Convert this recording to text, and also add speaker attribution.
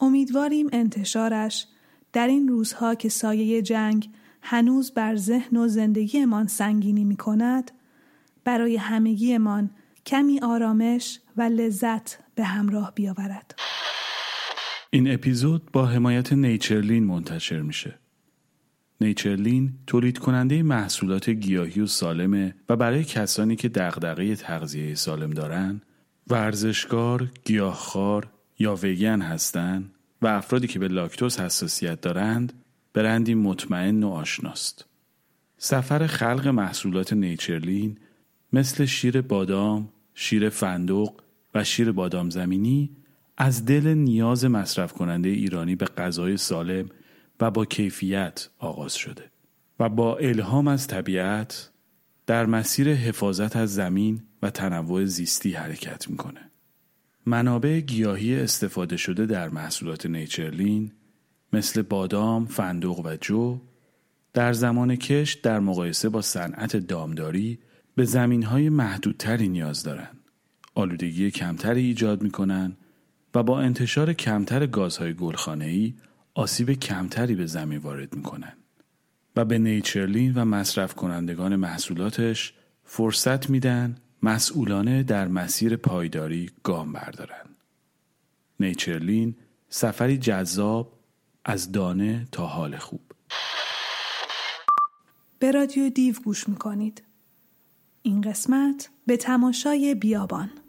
Speaker 1: امیدواریم انتشارش در این روزها که سایه جنگ هنوز بر ذهن و زندگیمان سنگینی می کند، برای همگیمان کمی آرامش و لذت به همراه بیاورد.
Speaker 2: این اپیزود با حمایت نیچرلین منتشر میشه. نیچرلین تولید کننده محصولات گیاهی و سالمه و برای کسانی که دغدغه تغذیه سالم دارن، ورزشکار، گیاهخوار یا ویگن هستن و افرادی که به لاکتوز حساسیت دارند، برندی مطمئن و آشناست. سفر خلق محصولات نیچرلین مثل شیر بادام، شیر فندق و شیر بادام زمینی از دل نیاز مصرف کننده ایرانی به غذای سالم و با کیفیت آغاز شده و با الهام از طبیعت در مسیر حفاظت از زمین و تنوع زیستی حرکت میکنه. منابع گیاهی استفاده شده در محصولات نیچرلین مثل بادام، فندق و جو در زمان کشت در مقایسه با صنعت دامداری به زمینهای محدودتری نیاز دارند. آلودگی کمتری ایجاد میکنن و با انتشار کمتر گازهای گلخانه‌ای آسیب کمتری به زمین وارد میکنن و به نیچرلین و مصرف کنندگان محصولاتش فرصت میدن مسئولانه در مسیر پایداری گام بردارن. نیچرلین، سفری جذاب از دانه تا حال خوب.
Speaker 1: به رادیو دیو گوش میکنید. این قسمت به تماشای بیابان.